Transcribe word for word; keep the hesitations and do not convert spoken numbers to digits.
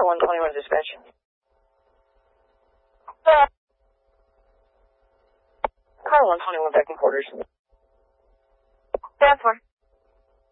Car one twenty-one dispatch. Car one twenty-one back in quarters. That's four.